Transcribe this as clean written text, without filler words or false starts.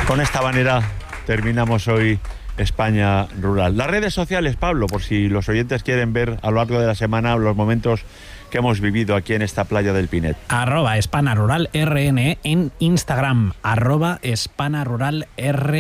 Con esta manera terminamos hoy España Rural. Las redes sociales, Pablo, por si los oyentes quieren ver a lo largo de la semana los momentos que hemos vivido aquí en esta playa del Pinet. @SpanaRuralRN en Instagram, @SpanaRuralRN